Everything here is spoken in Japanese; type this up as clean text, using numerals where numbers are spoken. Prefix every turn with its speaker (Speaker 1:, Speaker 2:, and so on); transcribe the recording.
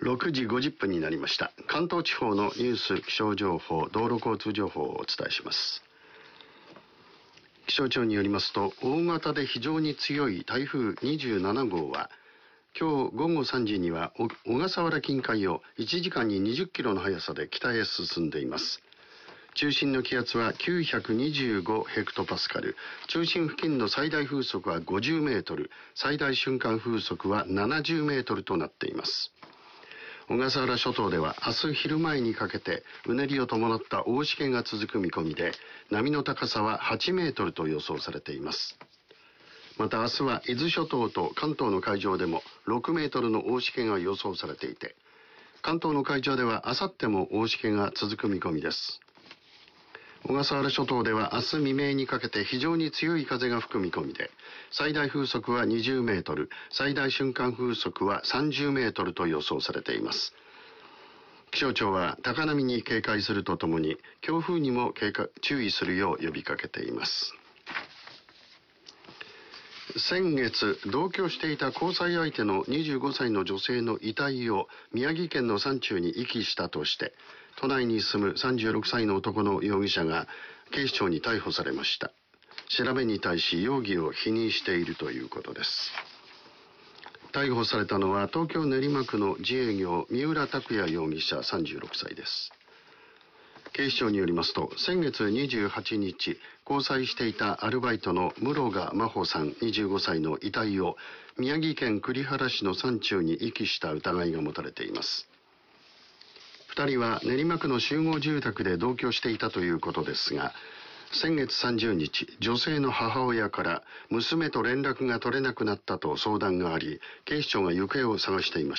Speaker 1: 6時50分になりました。関東地方のニュース、気象情報、道路交通情報をお伝えします。気象庁によりますと、大型で非常に強い台風27号は今日午後3時には小笠原近海を1時間に20キロの速さで北へ進んでいます。中心の気圧は925ヘクトパスカル、中心付近の最大風速は50メートル、最大瞬間風速は70メートルとなっています。小笠原諸島では明日昼前にかけてうねりを伴った大しけが続く見込みで、波の高さは8メートルと予想されています。また明日は伊豆諸島と関東の海上でも6メートルの大しけが予想されていて、関東の海上ではあさっても大しけが続く見込みです。小笠原諸島では明日未明にかけて非常に強い風が吹く見込みで、最大風速は20メートル、最大瞬間風速は30メートルと予想されています。気象庁は高波に警戒するとともに強風にも注意するよう呼びかけています。先月同居していた交際相手の25歳の女性の遺体を宮城県の山中に遺棄したとして都内に住む36歳の男の容疑者が警視庁に逮捕されました。調べに対し容疑を否認しているということです。逮捕されたのは東京練馬区の自営業三浦拓也容疑者36歳です。警視庁によりますと、先月28日交際していたアルバイトの室賀真帆さん25歳の遺体を宮城県栗原市の山中に遺棄した疑いが持たれています。2人は練馬区の集合住宅で同居していたということですが、先月30日女性の母親から娘と連絡が取れなくなったと相談があり、警視庁が行方を探していました。